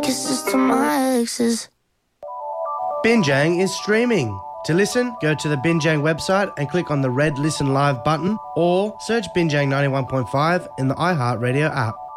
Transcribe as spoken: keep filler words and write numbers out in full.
Kisses to my exes. Binjang is streaming. To listen, go to the Binjang website and click on the red Listen Live button or search Binjang ninety-one point five in the iHeartRadio app.